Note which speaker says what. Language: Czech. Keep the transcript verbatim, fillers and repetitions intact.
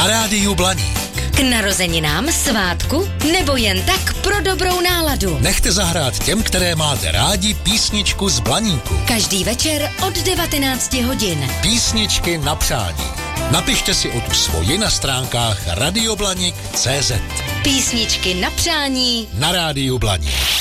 Speaker 1: na rádiu Blaník.
Speaker 2: K narozeninám, svátku nebo jen tak pro dobrou náladu.
Speaker 1: Nechte zahrát těm, které máte rádi, písničku z Blaníku.
Speaker 2: Každý večer od devatenácti hodin.
Speaker 1: Písničky na přání. Napište si o tu svoji na stránkách radioblanik tečka cé zet.
Speaker 2: Písničky na přání
Speaker 1: na rádiu Blaník.